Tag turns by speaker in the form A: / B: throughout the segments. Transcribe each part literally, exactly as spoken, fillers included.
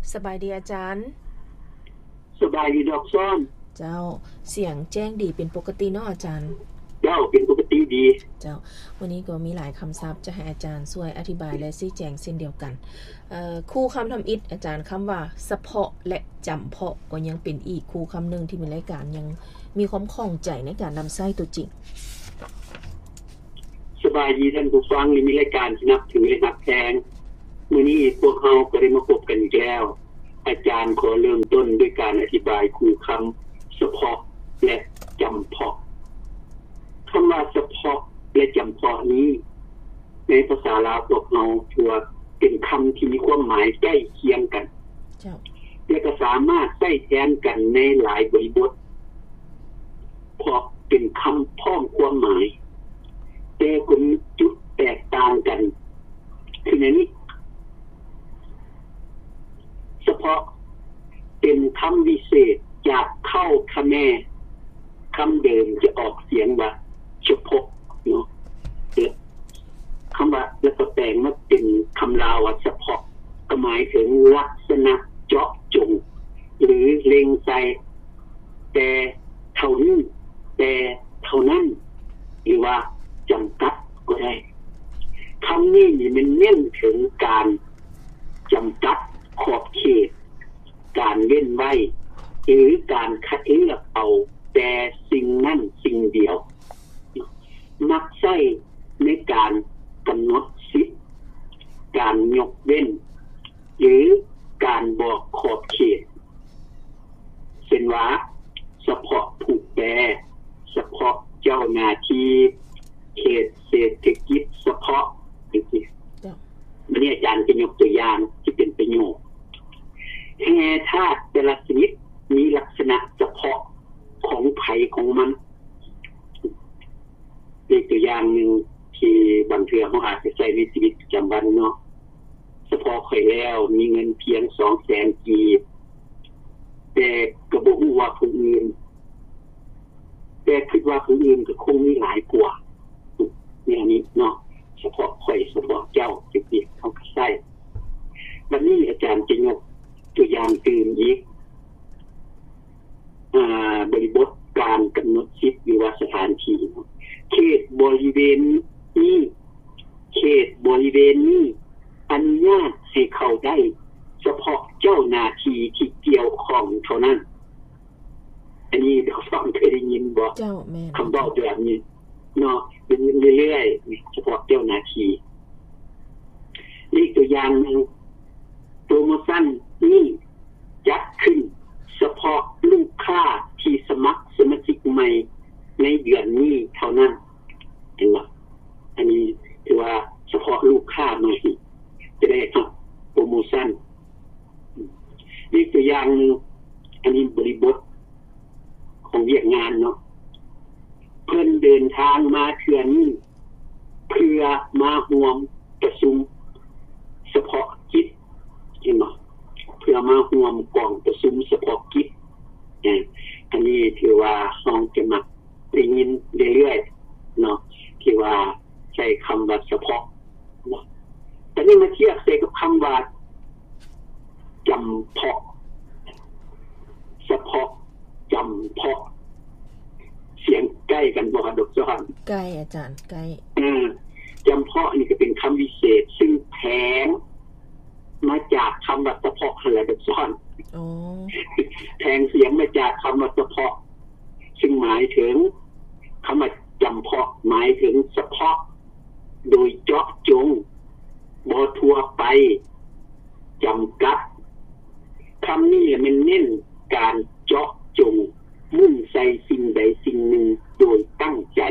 A: สบายดีอาจารย์
B: สบายดีดอกซ้อน
A: เจ้าเสียงแจ้งดีเป็นปกติเนาะอาจารย์
B: เจ้าเป็นปกติดี
A: เจ้าวันนี้ก็มีหลายคำศัพท์จะให้อาจารย์ช่วยอธิบายและชี้แจงเช่นเดียวกันเอ่อคู่คำทำอิฐอาจารย์คำว่าเฉพาะและจำเพาะก็ยังเป็นอีกคู่คำหนึ่งที่มีรายการยังมีความข้องใจในการนำใช้ตัวจริง
B: สบายดีท่านผู้ฟังมีรายการที่นับถือและนับแทงมื้อนี้พวกเราก็ได้มาพบกันอีกแล้วอาจารย์ขอเริ่มต้นด้วยการอธิบายคู่คำเฉพาะและจำเพาะคำว่าเฉพาะและจำเพาะนี้ในภาษาลาวพวกเราถือว่าเป็นคำที่มีความหมายใกล้เคียงกันและก็สามารถใช้แทนกันในหลายบริบทเพราะเป็นคำพร้อมความหมายแต่ก็มีจุดแตกต่างกันคือในนี้เฉพาะเป็นคำวิเศษจากเข้าคะแม่คำเดิมจะออกเสียงว่าเฉพาะเนาะคำว่าแล้วก็แปลงมาเป็นคำลาวว่าเฉพาะก็หมายถึงลักษณะเจาะจงหรือเล็งใส่แต่เท่านี้แต่เท่านั้นหรือว่าจำกัดก็ได้คำนี้นี่มันเน้นถึงการจำกัดขอบเขตการเว้นไว้หรือการคัดเลือกเอาแต่สิ่งนั้นสิ่งเดียวมักใช้ในการกำหนดสิทธิ์การยกเว้นหรือการบอกขอบเขตเช่นว่าเฉพาะผู้แปรเฉพาะเจ้าหน้าที่เขตเศรษฐกิจเฉพาะจริงๆวันนี้อาจารย์จะยกตัวอย่างที่เป็นประโยชน์แห่ธาตุแต่ละชนิดมีลักษณะเฉพาะของไผของมันเป็นตัวอย่างหนึ่งที่บางเทื่อเขาอาจจะใช้ในชีวิตประจำวันเนาะเฉพาะข่อยแล้วมีเงินเพียง สองแสน กีบแต่ก็บ่ฮู้ว่าผู้อื่นแต่คิดว่าผู้อื่นก็คงมีหลายกว่าเนี่ยนี้เนาะเฉพาะข่อยเฉพาะเจ้าจริงๆเขาก็ใช้วันนี้อาจารย์จะยกตัวอย่างตื่นอีกอ่าบริบทการกำหนดสิทธิ์หรือว่าสถานที่เขตบริเวณนี้เขตบริเวณนี้อนุญาตให้เข้าได้เฉพาะเจ้าหน้าที่ที่เกี่ยวข้องเท่านั้นอันนี้เราฟังเคยได้ยินบ่
A: เจ้าแม่
B: คำบอกแบบนี้เนาะเป็นเรื่อยๆเฉพาะเจ้าหน้าที่อีกตัวอย่างนึงโปรโมชั่นนี้จัดขึ้นเฉพาะลูกค้าที่สมัครสมาชิกใหม่ในเดือนนี้เท่านั้นเห็นบ่อันนี้ถือว่าเฉพาะลูกค้าใหม่จะได้ครับโปรโมชั่นอีกตัวอย่างนึงอันนี้บริบทของเวียกงานเนาะเพิ่นเดินทางมาเทื่อนี้เพื่อมาร่วมประชุมเฉพาะกิจเห็นบ่เพื่อมาร่วมกองประชุมเฉพาะกิจอันนี้ถือว่าเราจะมักได้ยินเรื่อยๆเนาะที่ว่าใช้คำว่าเฉพาะเนาะแต่นี่มาเทียบใส่กับคำว่าจำเพาะเฉพาะจำเพาะเสียงใกล้กันบ่ดอกซ้อน
A: ใกล้อาจารย์ใกล้
B: อืมจำเพาะนี่ก็เป็นคำวิเศษซึ่งแทงมาจากคำว่าเฉพาะอะไรดอกซ้อน
A: อ๋อ
B: แทงเสียงมาจากคำว่าเฉพาะซึ่งหมายถึงคำว่าจำเพาะหมายถึงเฉพาะโดยเจาะจงบ่ทั่วไปจำกัดคำนี้มันเน้นการเจาะจงมุ่งใส่สิ่งใดสิ่งหนึ่งโดยตั้งใจ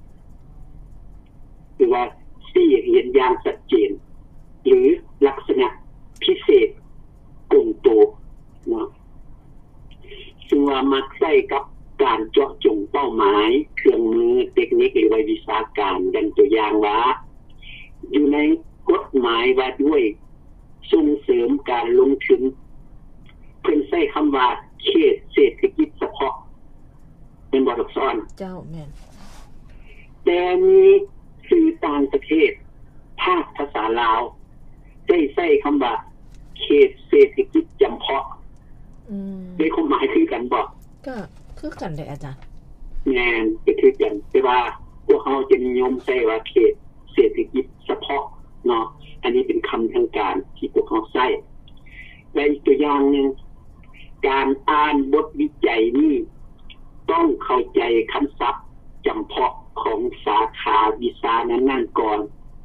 B: หรือว่าที่เห็นอย่างชัดเจนหรือลักษณะพิเศษกงโตเนาะซึ่งว่ามักใช้กับการเจาะจงเป้าหมายเครื่องมือเทคนิคหรือวิชาการดังตัวอย่างว่าอยู่ในกฎหมายว่าด้วยส่งเสริมการลงทุนเพิ่นใช้คำว่าเขตเศรษฐกิจเฉพาะเป็นบทอักษร
A: เจ้าแม่น
B: แต่มีสื่อต่างประเทศภาคภาษาลาวได้ใช้คำว่าเขตเศรษฐกิจจำเพาะ
A: อืม
B: ในความหมายคือกันบ่
A: ก็คือกันได้อาจารย์
B: แม่นก็คือกันแต่ว่าพวกเฮาจะนิยมใช้ว่าเขตเศรษฐกิจเฉพาะเนาะอันนี้เป็นคำทางการที่พวกเฮาใช้และอีกตัวอย่างนึงการอ่านบทวิจัยนี้ต้องเข้าใจคำศัพท์จำเพาะของสาขาวิชานั้นๆก่อน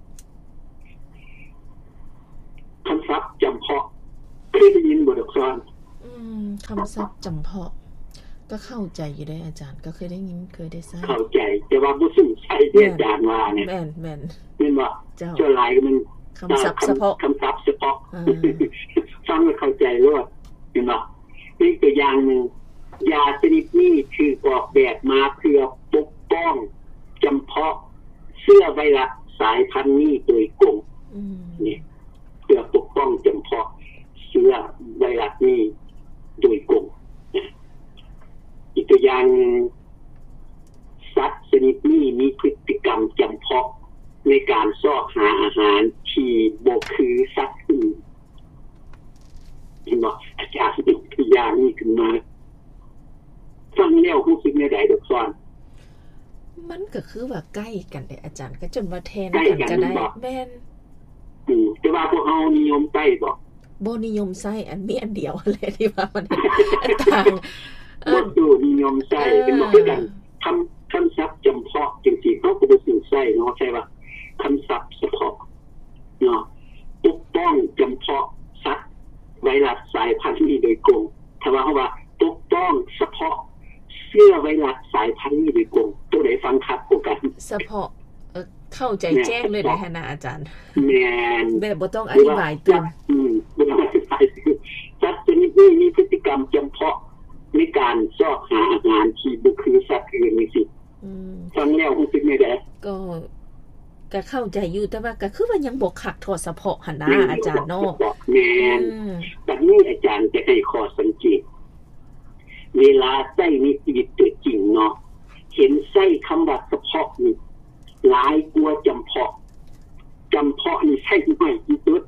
B: คำศัพท์จำเพาะเคยได้ยินบ่ดอกซ้อน
A: อืมคำศัพท์จำเพาะก็เข้าใจอยู่ได้อาจารย์ก็เคยได้ยินเคยได้ใช้
B: เข้าใจแต่ว่าบ่ซึ่งใช้ที่อาจารย์ว่าเนี่ย
A: แม่นๆแ
B: ม่นบ่เจ้าหลายมัน
A: คำศัพท์เฉพาะ
B: คำศัพท์เฉพาะฟังแล้วเข้าใจรอดเห็นบ่นี่ตัวอย่างนึงยาชนิดนี้คือออกแบบมาเพื่อปกป้องจำเพาะเชื้อไวรัสสายพันธุ์นี้โดยตรงนี่เพื่อปกป้องจำเพาะเชื้อไวรัสนี้โดยตรงอีกตัวอย่างสัตว์ชนิดนี้มีพฤติกรรมจำเพาะในการซอกหาอาหารที่บ่คือสัตว์อื่นเห็นบ่อาจารย์ยกตัวอย่างนี้ขึ้นมาฟังแล้วรู้สึกแนวใดดอกซ้อน
A: มันก็คือว่าใกล้กันได้อาจารย์ก็จนว่าแทนกันก็ได้แม่น
B: อืมแต่ว่าพวกเฮานิยมใช้บ่
A: บ่นิยมใช้อันมีอันเดียวแหละที่ว่ามันต่าง
B: เออดูนิยมใช้เป็นบ่คือกันคำคำศัพท์จำเพาะจังซี่เฮาก็บ่สิใช้เนาะใช่ว่าคำศัพท์เฉพาะเนาะปกป้องจำเพาะสัตว์ไวรัสสายพันธุ์นี้โดยตรงถ้าว่าเฮาว่าปกป้องเฉพาะเชื้อไวรัสสายพันธุ์นี้โดยตรงตัวใดฟังชัดกว่ากัน
A: เฉพาะเอ่อเข้าใจแจ้งเลยได้นะอาจารย์
B: แม่น
A: แบบบ่ต้องอธิบายตึง
B: อืมบ่ต้องอธิบายสัตว์ชนิดนี้มีพฤติกรรมจำเพาะในการซอกหาอาหารที่บ่คือสัตว์อื่นนี่สิ
A: อืม
B: ฟังแล้วรู้สึกแนวใด
A: ก็ก็เข้าใจอยู่แต่ว่าก็คือว่ายังบ่คักทอดเฉพาะหั่นนะอาจารย์เนาะ
B: แม่นบัดนี้อาจารย์จะให้ข้อสังเกตเวลาใช้ในชีวิตตัวจริงเนาะเห็นใช้คำว่าเฉพาะนี่หลายกว่าจำเพาะจำเพาะนี่ใช้น้อยที่สุด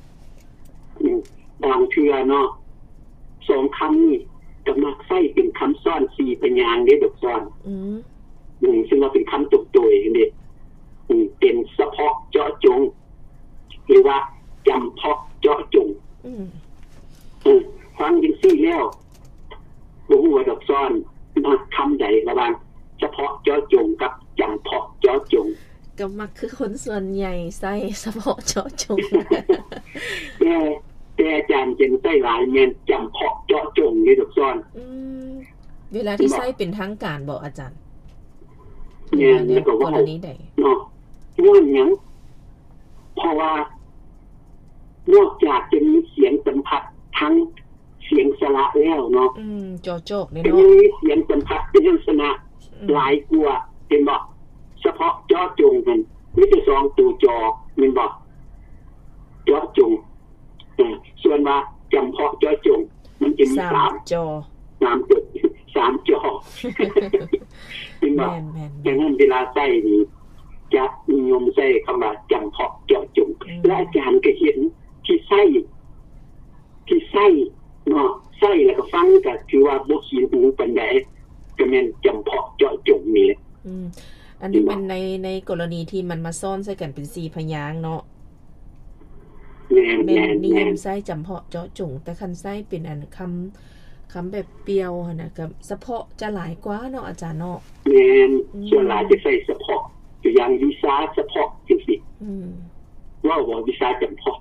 B: บางเทื่อเนาะสองคำนี่ก็มักใช้เป็นคำซ้อนสี่พยางค์เด้ดอกซ้อน
A: อืม
B: อืมซึ่งว่าเป็นคำตุกโดยเด้อืมเป็นเฉพาะเจาะจงหรือว่าจำเพาะเจาะจง
A: อืม
B: อืมฟังจังซี่แล้วบ่ฮู้ว่าดอกซ้อนมักคำใดระหว่างเฉพาะเจาะจงกับจำเพาะเจาะจง
A: ก็มักคือคนส่วนใหญ่ใช้เฉพาะเจาะจง
B: แต่แต่อาจารย์จึงใช้หลายแม่นจำเพาะเจาะจงนี่ดอกซ้อน
A: อืมเวลาที่ใช้เป็นทางการบ่อาจารย์
B: เนี่ยแล้วก็ว่ากรณีใดเนาะย้อนหยังเพราะว่านอกจากจะมีเสียงสัมผัสทั้งเสียงสระแล้วเนาะ
A: อืมจอโจกนี่เนาะ
B: มีเสียงสัมผัสเป็นลักษณะหลายกว่าเห็นบ่เฉพาะเจาะจงมันมีแต่สองตัวจอแม่นบ่เจาะจงอ่าส่วนว่าจำเพาะเจาะจงมันจะมีสาม
A: จอ
B: สามจุดสามจอเห็นบ่ดังนั้นเวลาใช้นี่จะนิยมใช้คำว่าจำเพาะเจาะจงและอาจารย์ก็เห็นที่ใช้ที่ใช้เนาะใช้แล้วก็ฟังก็ถือว่าบ่ขี้หูปานใดก็แม่นจำเพาะเจาะจงนี่แหละ
A: อืมอันนี้มันในในกรณีที่มันมาซ่อนใส่กันเป็นสี่พยางค์เนาะแม่นนิยมใช้จำเพาะเจาะจงแต่คันใช้เป็นอันคำคำแบบเปรียวหั่นน่ะก็เฉพาะจะหลายกว่าเนาะอาจารย์เนาะ
B: แม่นส่วนหลายจะใช้เฉพาะตัวอย่างวิชาเฉพาะจังซี่
A: อืม
B: ว่าว่าวิชาจำเพาะ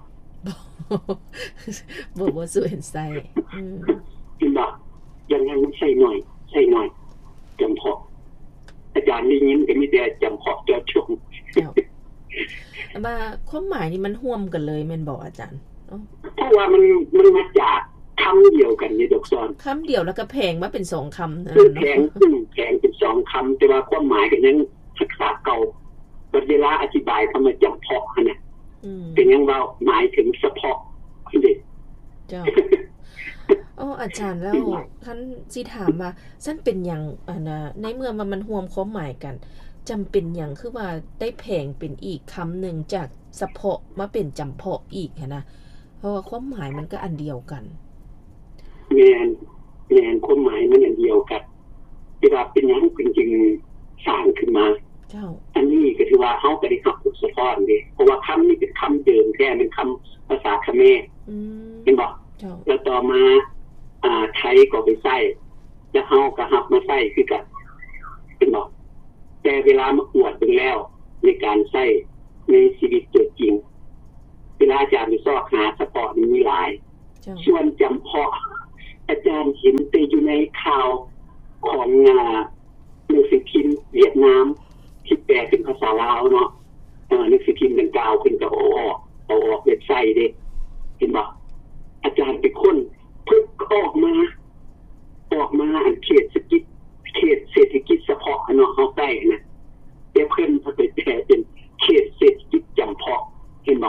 A: บ่บ่สู้เห็นใส่อืม
B: เห็นบ่อย่างนั้นใช้หน่อยใช้หน่อยจำเพาะอาจารย์ได้ยินก็มีแต่จำเพาะเจาะจง
A: ว่าความหมายนี่มันร่วมกันเลยแม่นบ่อาจารย์
B: เพราะว่ามันมันมาจากคำเดียวกันนี่ดอกซ้อน
A: คำเดียวแล้วก็แพงมาเป็นสองคำเนาะ
B: แพงแพงเป็นสองคำแต่ว่าความหมายก็ยังศึกษาเก่าเวลาอธิบายคำว่าจำเพาะเนี่ยเป็นยังว่าหมายถึงเฉพาะนี่
A: เจ้าอ๋ออาจารย์แล้วท่านสิถามว่าซั่นเป็นหยังอันน่ะในเมื่อมันมันร่วมความหมายกันจำเป็นหยังคือว่าได้แพงเป็นอีกคำหนึ่งจากเฉพาะมาเป็นจำเพาะอีกหั้นนะเพราะว่าความหมายมันก็อันเดียวกัน
B: แม่นแม่นความหมายมันอันเดียวกันที่ว่าเป็นหยังจริงๆสร้างขึ้นมา
A: เจ้า
B: อันนี้ก็ถือว่าเฮาก็ได้รับผลสะท้อนเด้เพราะว่าคำนี้เป็นคำเดิมแท้เป็นคำภาษาเขมร
A: อืม
B: เห็นบ่เจ้าแล้วต่อมาอ่าไทยก็ไปใช้แล้วเฮาก็รับมาใช้คือกันเห็นบ่แต่เวลามาอวดเบิ่งแล้วในการใช้ในชีวิตจริงเวลาอาจารย์ไปสอบหาเฉพาะมีหลายส่วนจำเพาะอาจารย์เห็นแต่อยู่ในข่าวของอ่าหนังสือพิมพ์เวียดนามที่แปลเป็นภาษาลาวเนาะเออหนังสือพิมพ์ดังกล่าวขึ้นก็เอาออกเอาออกเว็บไซต์เด้เห็นบ่อาจารย์ไปค้นพึกออกมาออกมาอันเขตเศรษฐกิจเขตเศรษฐกิจเฉพาะเนาะเฮาได้นะแต่เพิ่นพอไปแปลเป็นเขตเศรษฐกิจจำเพาะเห็นบ่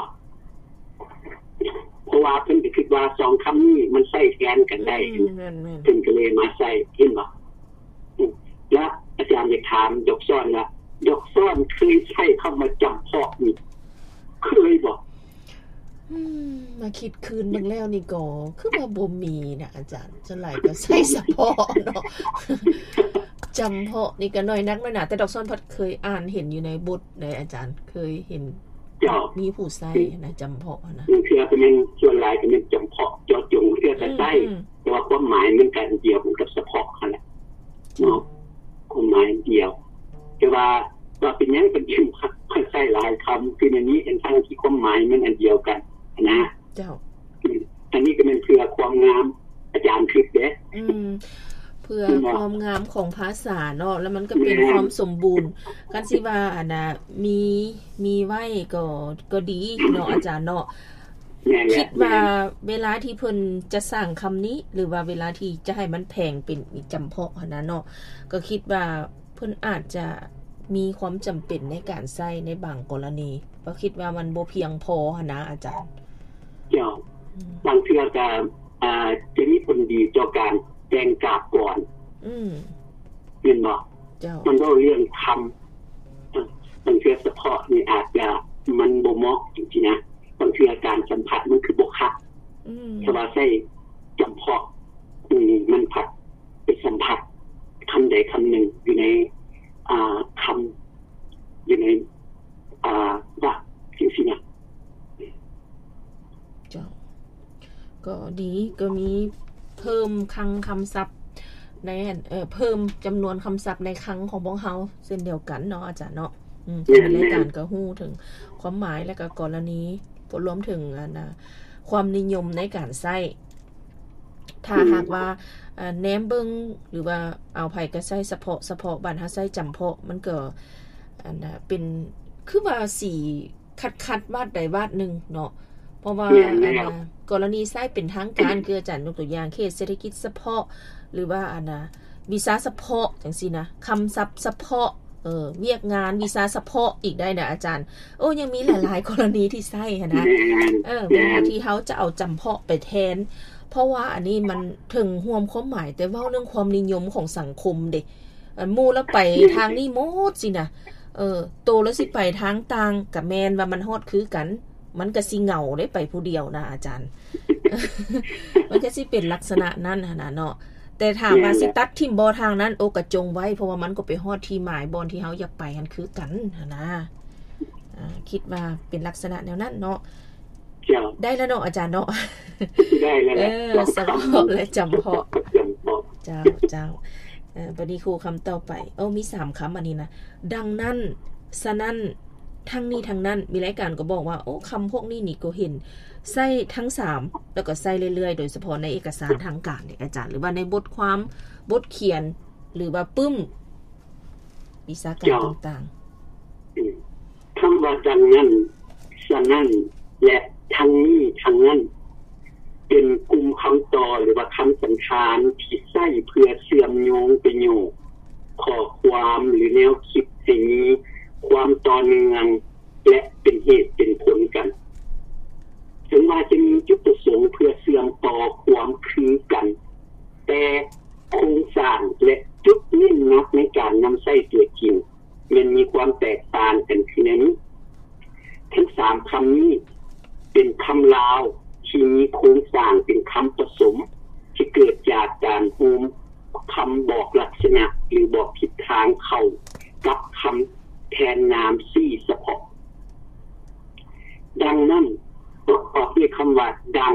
B: เพราะว่าเพิ่นก็คิดว่าสองคำนี้มันใช้แทนกันได้เพิ่นก็เลยมาใช้เห็นบ่แล้วอาจารย์อยากถามดอกซ้อนว่าดอกซ้อนเคยใช้คำว่าจำเพาะนี่เคยบ่
A: อืมมาคิดคืนเบิ่งแล้วนี่ก็คือว่าบ่มีนะอาจารย์จังได๋ก็ใช้เฉพาะเนาะจำเพาะนี่ก็น้อยนักน้อยหนาแต่ดอกซ้อนพัดเคยอ่านเห็นอยู่ในบทในอาจารย์เคยเห็นมีผู้ใช้นะจำเพาะนะ
B: เพื่อเป็นส่วนหลายก็เป็นจำเพาะเจาะจงเพื่อจะใช้แต่ว่าความหมายมันกันเดียวกับเฉพาะนั่นแหละเนาะความหมายเดียวแต่ว่าว่าเป็นยังเป็นชื่อพัดใช้หลายคำคือในนี้เห็นทั้งที่ความหมายมันอันเดียวกันนะ
A: เจ้า
B: อันนี้ก็เป็นเพื่อความงามอาจารย์คิดเด้
A: อืมเพื่อความงามของภาษาเนาะแล้วมันก็เป็นความสมบูรณ์กันสิว่าอันน่ะมีมีไว้ก็ก็ดีเนาะอาจารย์เนาะคิดว่าเวลาที่เพิ่นจะสร้างคำนี้หรือว่าเวลาที่จะให้มันแพงเป็นจำเพาะหั่นน่ะเนาะก็คิดว่าเพิ่นอาจจะมีความจำเป็นในการใช้ในบางกรณีเพราะคิดว่ามันบ่เพียงพอหั่นนะอาจารย์
B: เจ้าบางเทื่อก็อ่าจะมีผลดีต่อการแจ้งกราบก่อน
A: อืม
B: เห็นบ่
A: เจ้า
B: มันก็เรื่องคำบางเทื่อเฉพาะนี่อาจจะมันบ่เหมาะจริงๆนะบางเทื่อการสัมผัสมันคือบ่คัก
A: อืม
B: แต่ว่าใช้จำเพาะอืมมันผัดไปสัมผัสคำใดคำหนึ่งอยู่ในอ่าคำอยู่ในอ่าว่าจริงๆนะ
A: เจ้าก็ดีก็มีเพิ่มคลังคำศัพท์ในเอ่อเพิ่มจำนวนคำศัพท์ในคลังของพวกเฮาเช่นเดียวกันเนาะอาจารย์เนาะอืมในรายการก็ฮู้ถึงความหมายและก็กรณีรวมถึงอันน่ะความนิยมในการใช้ถ้าหากว่าอ่าแนมเบิ่งหรือว่าเอาไผก็ใช้เฉพาะเฉพาะบ้านเฮาใช้จำเพาะมันก็อันน่ะเป็นคือว่าสีคัดๆวาดใดวาดนึงเนาะเพราะว่าอันน่ะกรณีใช้เป็นทางการคืออาจารย์ยกตัวอย่างเขตเศรษฐกิจเฉพาะหรือว่าอันน่ะวีซ่าเฉพาะจังซี่นะคำศัพท์เฉพาะเออเวียกงานวีซ่าเฉพาะอีกได้นะอาจารย์โอ้ยังมีหลายๆกรณีที่ใช้หั่นนะเออเวลาที่เฮาจะเอาจำเพาะไปแทนเพราะว่าอันนี้มันถึงรวมความหมายแต่เว้าเรื่องความนิยมของสังคมเด้อันหมู่แล้วไปทางนี้หมดสินะเออโตแล้วสิไปทางต่างก็แม่นว่ามันฮอดคือกันมันก็สิเหงาได้ไปผู้เดียวนะอาจารย์ มันก็สิเป็นลักษณะนั้นหั่นน่ะเนาะแต่ถามว่าสิตัดทิ่มบ่ทางนั้นโอกระจงไว้เพราะว่ามันก็ไปฮอดที่หมายบ่อนที่เฮาอยากไปกันคือกันหั่นนะอ่าคิดว่าเป็นลักษณะแนวนั้นเนาะได้แล้วเนาะอาจารย์เนาะ
B: ได้แล้วเอ
A: อสะเพาะและจำเพาะเจ้าเจ้าเอ่อบัดนี้ครูคำต่อไปเอ้ามีสามคำอันนี้นะดังนั้นฉะนั้นทั้งนี้ทั้งนั้นมีรายการก็บอกว่าโอ้คำพวกนี้นี่ก็เห็นใส่ทั้งสามแล้วก็ใส่เรื่อยๆโดยเฉพาะในเอกสารทางการเนี่ยอาจารย์หรือว่าในบทความบทเขียนหรือว่าปึ้มวิชาการต่าง
B: ๆคำว่าดังนั้นฉะนั้นและทั้งนี้ทั้งนั้นเป็นกลุ่มคำต่อหรือว่าคำสันธานที่ใช้เพื่อเชื่อมโยงประโยคข้อความหรือแนวคิดให้มีความต่อเนื่องและเป็นเหตุเป็นผลกันถึงว่าจะมีจุดประสงค์เพื่อเชื่อมต่อความคือกันแต่โครงสร้างและจุดเน้นหนักในการนำใช้ตัวจริงมันมีความแตกต่างกันคือในนี้ทั้งสามคำนี้เป็นคำลาวที่สร้างเป็นคำผสมที่เกิดจากการฮูมคำบอกลักษณะหรือบอกทิศทางเข้ากับคำแทนนามสี่เฉพาะดังนั้นประกอบด้วยคำว่าดัง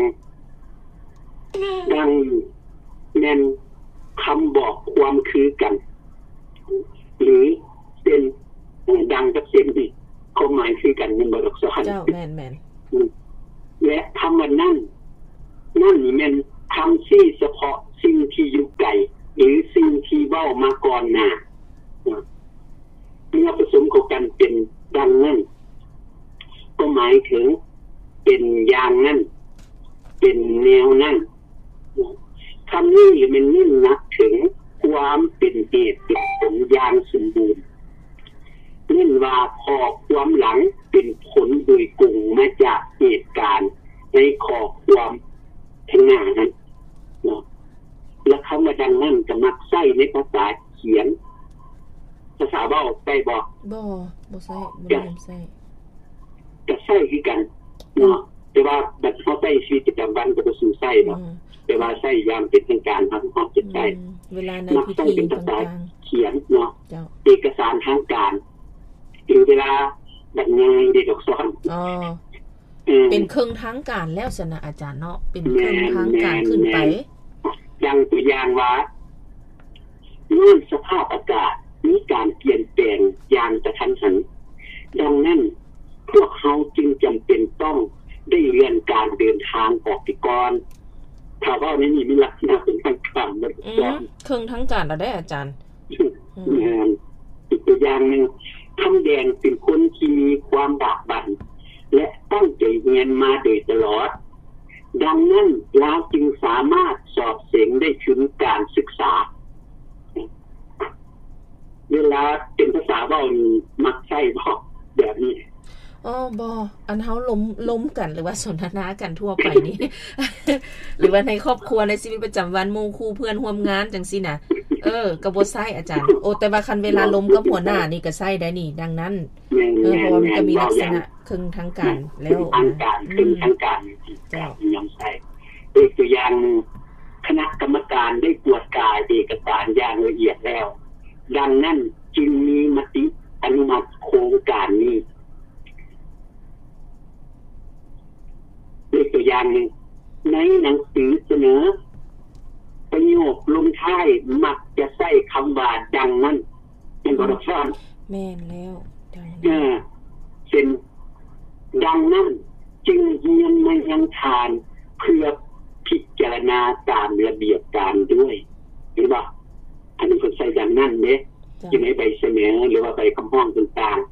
B: ดังแม่นคำบอกความคือกันหรือเส้นดังกับเส้นดิความหมายคือกันในบทอักษร
A: เจ้าแม่นแม่น
B: และคำว่านั่นนั่นนี่แม่นคำที่เฉพาะสิ่งที่อยู่ไกลหรือสิ่งที่เว้ามาก่อนหน้าเมื่อผสมกันเป็นดังนั่นก็หมายถึงเป็นอย่างนั่นเป็นแนวนั่นคำนี้มันเน้นหนักถึงความเป็นเหตุเป็นผลอย่างสมบูรณ์เน้นว่าขอความหลังเป็นผลโดยกลุ่มมาจากเหตุการณ์ในขอความข้างหน้านั้นเนาะและคำว่าดังนั้นก็มักใช้ในภาษาเขียนภาษาเว้าได้บ่
A: บ่บ่ใช้บ่ได้ใช้
B: ก็ใช้คือกันเนาะแต่ว่าบัดเฮาใช้ชีวิตประจำวันก็บ่สู้ใช้เนาะแต่ว่าใช้ยามเป็นทางการครับเฮาจะใช้
A: เวลาในพิธีต่าง
B: ๆเขียนเนาะเอกสารทางการหรือเวลาบรรยายในอักษร
A: อ๋อเป็นเครื่องทางการแล้วสนะอาจารย์เนาะเป็นเครื่องทางการขึ้นไป
B: อย่างตัวอย่างว่าเมื่อสภาพอากาศมีการเปลี่ยนแปลงอย่างกระทันหันดังนั้นพวกเขาจึงจำเป็นต้องได้เรียนการเดินทางออกไปก่อนถ้าว่าไม่มีมีลักษณะเป็นทางการมันก็
A: เครื่องทางการเราได้อาจารย์
B: อีกตัวอย่างนึงคำแดงเป็นคนที่มีความบากบั่นและตั้งใจเรียนมาโดยตลอดดังนั้นเราจึงสามารถสอบเสงได้ถึงการศึกษาเวลาเป็นภาษาเว้ามักใช้บอกแบบนี้
A: อ๋อบ่อันเฮาล้มล้มกันหรือว่าสนทนากันทั่วไปนี่ หรือว่าในครอบครัวในชีวิตประจำวันหมู่คู่เพื่อนร่วมงานจังซี่น่ะเออก็บ่ใช้อาจารย์โอ้แต่ว่าคันเวลาล้มกับหัวหน้านี่ก็ใช้ได้นี่ดังนั้นเออเพราะว่ามันก็มีลักษณะครึ่งทางการแล้ว
B: ทางการครึ่งทางการเจ้ายังใช้อีกตัวอย่างคณะกรรมการได้ตรวจกายเอกสารอย่างละเอียดแล้วดังนั้นจึงมีมติอนุมัติโครงการนี้อีกตัวอย่างนึงในหนังสือเสนอประโยคลงท้ายมักจะใช้คำว่าดังนั้นเป็นบทสอน
A: แม่นแล้ว
B: ดังนั้นเป็นดังนั้นจึงเรียนมายังทานเพื่อพิจารณาตามระเบียบการด้วยเห็นป่ะอันนี้คนใช้ดังนั้นเด้อยู่ในใบเสนอหรือว่าใบคำห้องต่าง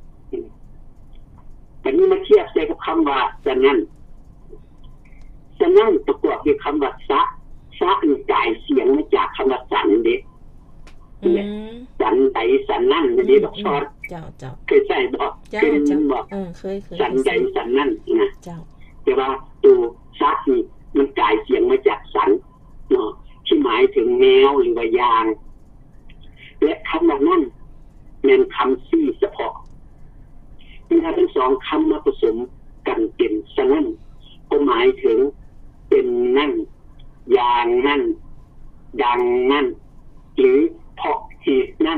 B: ๆอันนี้มาเทียบใช้กับคำว่าจะนั้นจะนั่นประกอบด้วยคำว่าสะสะนี่กายเสียงมาจากคำว่าสันเด็กสันใดสันนั่นนี่บอกชอบ
A: เจ้าเจ้า
B: เคยใช่บอกเคยบอก
A: เออเคยเคย
B: สันใดสันนั่นนะ
A: เจ้า
B: แต่ว่าตัวสะนี่มันกายเสียงมาจากสันเนาะที่หมายถึงแนวหรือว่ายางและคำว่านั่นเป็นคำซี่เฉพาะเมื่อทั้งสองคำมาผสมกันเป็นสนั่นก็หมายถึงเป็นนั่นอย่างนั่นดังนั่นหรือเพราะเหตุนั่น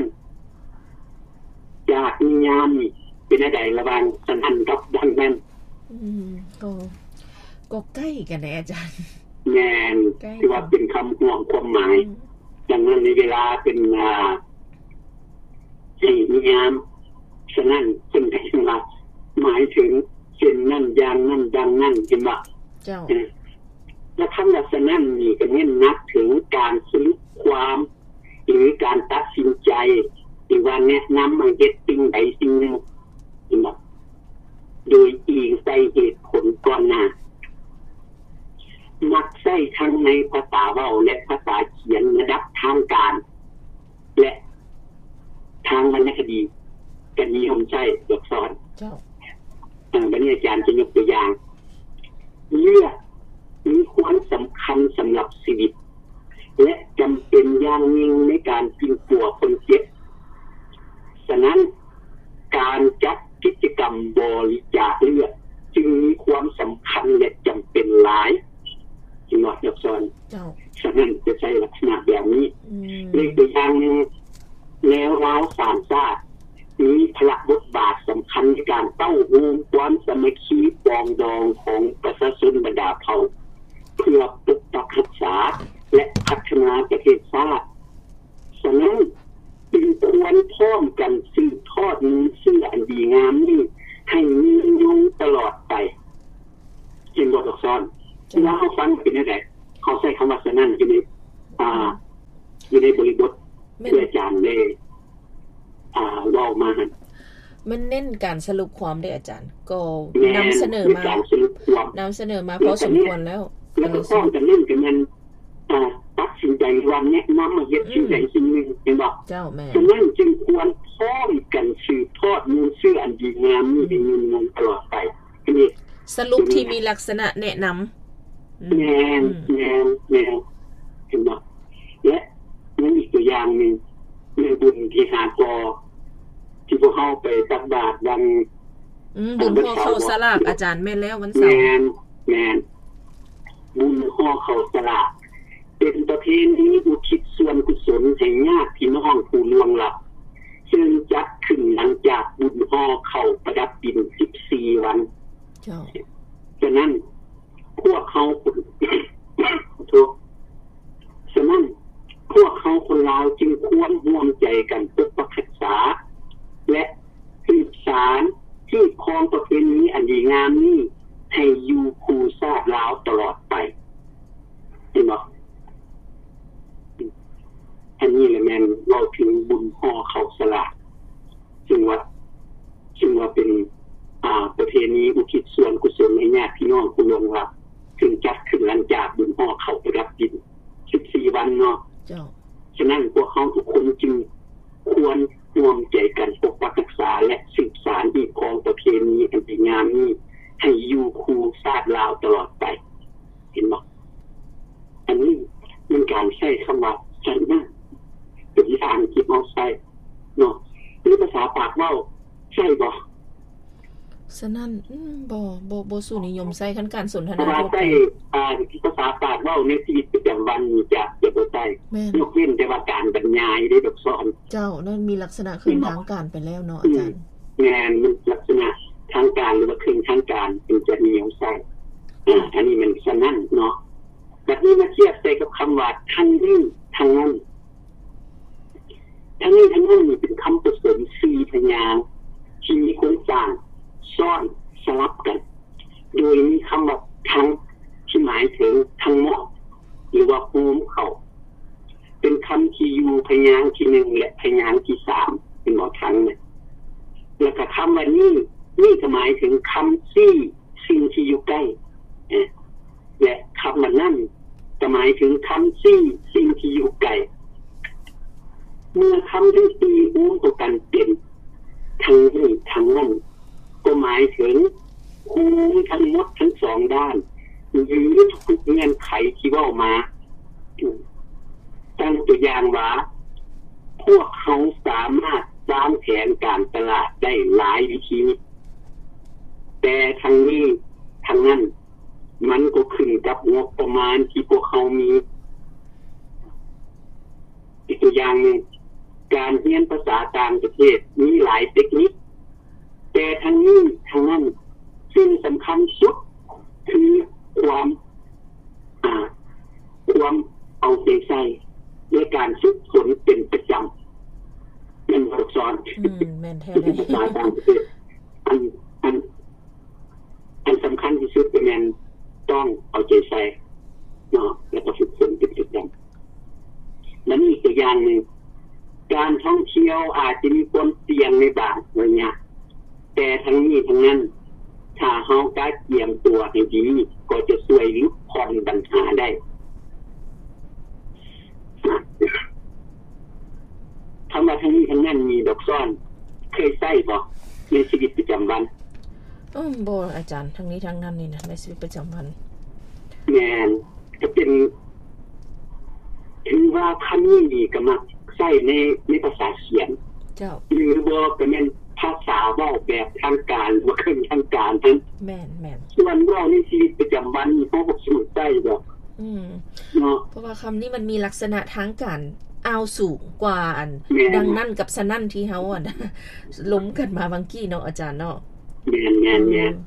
B: จากนิยามนี่เป็นอะไรระหว่างสนั่นกับดังนั่น
A: อืมก็ก็ใกล้กันเลยอาจารย์
B: แม่นที่ว่าเป็นคำห่วงความหมายดังนั้นในเวลาเป็นอ่านิยามสนั่นเป็นไงว่าหมายถึงเช่นนั่นอย่างนั่นดังนั่นเห็นป่ะ
A: เจ้า
B: และคำลักษณะนี้ก็เน้นนักถึงการสรุปความหรือการตัดสินใจหรือว่าแนะนำมาเฮ็ดสิ่งใดสิ่งหนึ่งโดยอิงใส่เหตุผลก่อนหน้ามักใช้ทั้งในภาษาเว้าและภาษาเขียนระดับทางการและทางวรรณคดีก็นิยมใช้อักษร
A: เจ้า
B: อ่าบัดนี้อาจารย์จะยกตัวอย่างเลือกมีความสำคัญสำหรับชีวิตและจำเป็นอย่างยิ่งในการกินปัวคนเจ็บฉะนั้นการจัดกิจกรรมบริจาคเลือดจึงมีความสำคัญและจำเป็นหลายหลอดอักษร
A: เจ้า
B: ฉะนั้นจะใช้ลักษณะแบบนี้ในตัวอย่างนึงแล้วร้าวสามชาติมีพละบทบาทสำคัญในการเต้าหูมความสามัคคีปองดองของประชาชนบรรดาเผ่าเพื่อปกปักรักษาและพัฒนาประเทศชาติฉะนั้นจึงควรพร้อมกันสืบทอดมูลเชื่ออันดีงามนี้ให้มีอยู่ตลอดไปเช่นบทอักษรแล้วเขาฟังเป็นอะไรเขาใช้คำว่าฉะนั้นอยู่ในอ่าอยู่ในบริบทที่อาจารย์ได้อ่าเว้ามา
A: มันเน้นการสรุปความได้อาจารย์ก็นำเสนอมานำเสนอมาพอสมควรแล้ว
B: แล้วก็ต้องกันเล่นกันมันอ่าตัดสินใจวันแนะนำมาเฮ็ดสิ่งใดสิ่งหนึ่งเห็นบ่
A: เจ้าแม่
B: ฉะนั้นจึงควรพร้อมกันสืบทอดมูลเชื่ออันดีงามนี้ให้ยืนยงตลอดไปนี่
A: สรุปที่มีลักษณะแนะนำ
B: แนวแนวแนวเห็นบ่และนั่นอีกตัวอย่างนึงเรื่องบุญที่หากอที่พวกเฮาไปตักบาตรวัน
A: อืมบุญห่อข้าวสลากอาจารย์แม่นแล้ววันเสาร์
B: แม่นแม่นบุญห่อข้าวสลากเป็นประเพณีอุทิศส่วนกุศลให้ญาติพี่น้องผู้ล่วงลับซึ่งจัดขึ้นหลังจากบุญห่อข้าวประดับดินสิบสี่วัน
A: เจ้า
B: ฉะนั้นพวกเขาถูกฉะนั้นพวกเขาคนลาวจึงควรร่วมใจกันปกปักรักษาและสืบสานที่ครองประเพณีอันดีงามนี้ให้อยู่คู่ชาติลาวตลอดไปเห็นบ่อันนี้แหละแม่นเราถึงบุญห่อข้าวสลากซึ่งว่าซึ่งว่าเป็นอ่าประเพณีอุทิศส่วนกุศลให้ญาติพี่น้องผู้ล่วงลับซึ่งจัดขึ้นหลังจากบุญห่อข้าวประดับดินสิบสี่วันเนาะ
A: เจ้า
B: ฉะนั้นพวกเขาทุกคนจึงควรร่วมใจกันปกปักรักษาและสืบสานอีกของประเพณีอันดีงามนี้ให้อยู่คู่ชาติลาวตลอดไปเห็นบ่อันนี้มันการใช้คำว่าฉะนั้นเป็นภาษาอังกฤษเอาใช้เนาะหรือภาษาปากเว้าใช่บ่
A: ฉะนั้นอืมบ่บ่บ่สู้นิยมใช้คันการสนทนา
B: ทั่วไปอ่าภาษาปากเว้าในชีวิตประจำวันนี่จะจะบ่ใช้ยกเว้นแต่ว่าการบรรยายได้แบบสอน
A: เจ้านั่นมีลักษณะเครื่องทางการไปแล้วเนาะอาจารย์
B: งานมันลักษณะทางการหรือว่าเครื่องทางการเป็นจะนิยมใช้อ่าอันนี้มันฉะนั้นเนาะแบบนี้มาเทียบใส่กับคำว่าทั้งนี้ทั้งนั้นทั้งนี้ทั้งนั้นนี่เป็นคำผสมสี่พยางค์ที่มีโครงสร้างซ้อนสลับกันโดยมีคำว่าทั้งที่หมายถึงทั้งหมดหรือว่าโฮมเขาเป็นคำที่อยู่พยางค์ที่หนึ่งและพยางค์ที่สามเป็นหมอทั้งเนี่ยแล้วก็คำว่านี่นี่ก็หมายถึงคำซี่สิ่งที่อยู่ใกล้และคำว่านั่นก็หมายถึงคำซี่สิ่งที่อยู่ไกลเมื่อคำทั้งสี่อุ้มตัวกันเป็นทั้งนี้ทั้งนั้นก็หมายถึงคูณทั้งหมดทั้งสองด้านหรือทุกเงื่อนไขที่ว่ามาตั้งตัวอย่างว่าพวกเขาสามารถวางแผนการตลาดได้หลายวิธีแต่ทั้งนี้ทั้งนั้นมันก็ขึ้นกับงบประมาณที่พวกเขามีอีกตัวอย่างนึงการเรียนภาษาต่างประเทศมีหลายเทคนิคแต่ทั้งนี้ทั้งนั้นสิ่งสำคัญสุดคือความอ่าความเอาใจใส่ในการฝึกฝนเป็นประจำเป็นบทสอน
A: อืมแม่นแท้เลย
B: ภาษาต่างประเทศอันอันอันสำคัญที่สุดเป็นแม่นต้องเอาใจใส่เนาะแล้วก็ฝึกฝนเป็นประจำและนี่อีกตัวอย่างนึงการท่องเที่ยวอาจจะมีความเสี่ยงในบางระยะแต่ทั้งนี้ทั้งนั้นถ้าเฮาได้เตรียมตัวให้ดีก็จะช่วยลดผ่อนปัญหาได้คำว่าทั้งนี้ทั้งนั้นมีดอกซ่อนเคยใช้บ่ในชีวิตประจำวัน
A: อืมบ่อาจารย์ทั้งนี้ทั้งนั้นนี่นะในชีวิตประจำวัน
B: แม่นก็เป็นถือว่าคำนี้ดีก็มักใช้ในในภาษาเขียน
A: เจ้า
B: หรือบ่ก็แม่นภาษาเว้าแบบทางการบ่เคยทางการนั้น
A: แม่นๆ
B: ส่วนเว้าในชีวิตประจำวันนี่เฮาบ่สนใจดอก
A: อืมเนาะเพราะว่าคำนี้มันมีลักษณะทางการอ้าวสูงกว่าอันดังนั้นกับสนั่นที่เฮาอ่ะล้มกันมาบางกี้เนาะอาจารย์เนาะ
B: แม่นๆๆ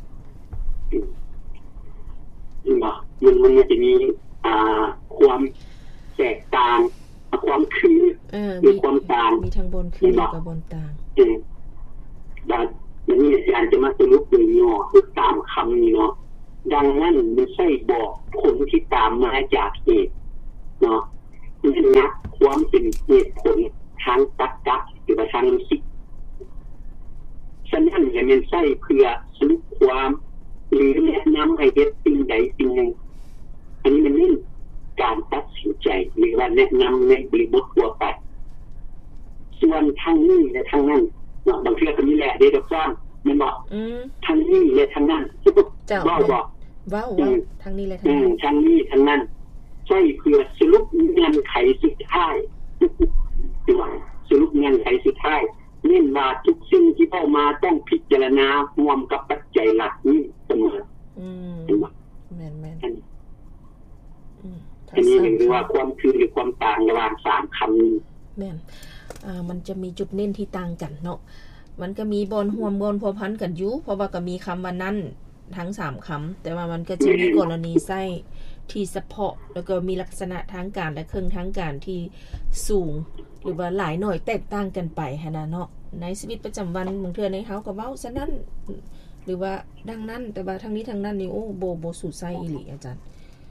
B: บ่มันมันจะมีอ่าความแตกต่างความคือ
A: เออมีความต่างมีทั้งบนคือกับบนต่าง
B: เออดังนี้อาจารย์จะมาสรุปโดยย่อคือตามคำนี้เนาะดังนั้นไม่ใช่บอกผลที่ตามมาจากเหตุเนาะมันนักความเป็นเหตุผลทางตรรกะหรือว่าทางรู้สึกฉะนั้นเนี่ยมันใช่เพื่อสรุปความหรือแนะนำให้เฮ็ดสิ่งใดสิ่งหนึ่งอันนี้มันเน้นการตัดสินใจหรือว่าแนะนำในบริบททั่วไปส่วนทางนี้และทางนั้นเนาะบางทีก็มีแหละเด้ดอกซ้อนแม่นบ่อือทางนี้และทางนั้น
A: เว้าบ่เว้าๆทางนี้และทาง
B: นั้นทางนี้ทางนั้นใช่เพื่อสรุปเงื่อนไขสุดท้ายดีว่าสรุปเงื่อนไขสุดท้ายเน้นว่าทุกสิ่งที่เข้ามาต้องพิจารณาร่วมกับปัจจัยหลักนี้เสมออืมแม่นๆอืมอันนี้เรียกว่าความคือหรือความต่างระหว่างสามคำนี้
A: แม่นอ่ามันจะมีจุดเน้นที่ต่างกันเนาะมันก็มีบอนร่วมบอนพัวพันกันอยู่เพราะว่าก็มีคำว่านั้นทั้งสามคำแต่ว่ามันก็จะมีกรณีใช้ที่เฉพาะแล้วก็มีลักษณะทางการและเครื่องทางการที่สูงหรือว่าหลายหน่อยแตกต่างกันไปหั่นน่ะเนาะในชีวิตประจำวันบางเทื่อในเฮาก็เว้าซะนั้นหรือว่าดังนั้นแต่ว่าทางนี้ทางนั้นนี่โอ้บ่บ่สูใส่อีหลีอาจารย์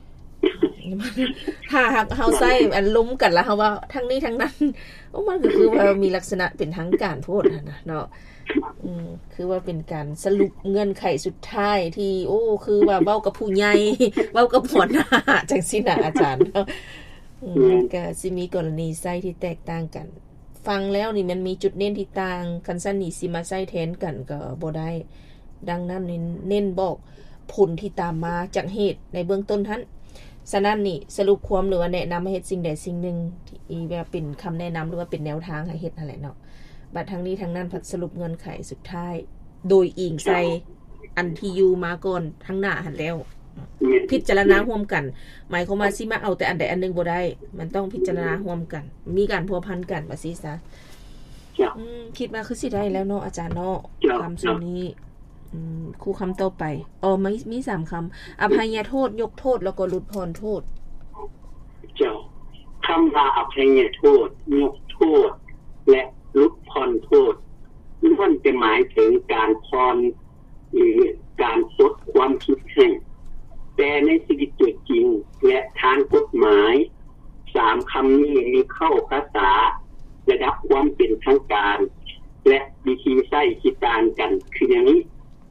A: ถ้าเฮาใส่อันล้มกันแล้วเฮาว่าทางนี้ทางนั้นโอ้มันก็คือว่ามีลักษณะเป็นทางการโพดหั่นน่ะเนาะอืมคือว่าเป็นการสรุปเงื่อนไขสุดท้ายที่โอ้คือว่าเว้ากับผู้ใหญ่เว้ากับหัวหน้าจังซี่น่ะอาจารย์อืมก็สิมีกรณีใช้ที่แตกต่างกันฟังแล้วนี่มันมีจุดเน้นที่ต่างคันซั่นนี่สิมาใช้แทนกันก็บ่ได้ดังนั้นเน้นบอกผลที่ตามมาจากเหตุในเบื้องต้นนั้นฉะนั้นนี่สรุปความหรือว่าแนะนำให้เฮ็ดสิ่งใดสิ่งหนึ่งที่ว่าเป็นคำแนะนำหรือว่าเป็นแนวทางให้เฮ็ดนั่นแหละเนาะบัดทั้งนี้ทั้งนั้นพัดสรุปเงื่อนไขสุดท้ายโดยอิงใส่อันที่อยู่มาก่อนทั้งหน้าหั่นแล้วพิจารณาร่วมกันหมายความว่าสิมาเอาแต่อันใดอันนึงบ่ได้มันต้องพิจารณาร่วมกันมีการพัวพันกันว่าซี่ซะอืมคิดว่าคือสิได้แล้วเนาะอาจารย์เนาะคำสุนี้อืมคู่คำต่อไปอ๋อมีมีสามคำอภัยโทษยกโทษแล้วก็ลดพรโทษ
B: เจ้าคำว่าอภัยโทษยกโทษและลดพรโทษมันเป็นหมายถึงการพรหรือการลดความผิดให้แต่ในชีวิตจริงและทางกฎหมายสามคำนี้มีเข้าภาษาระดับความเป็นทางการและวิธีใช้ที่ต่างกันคืออย่างนี้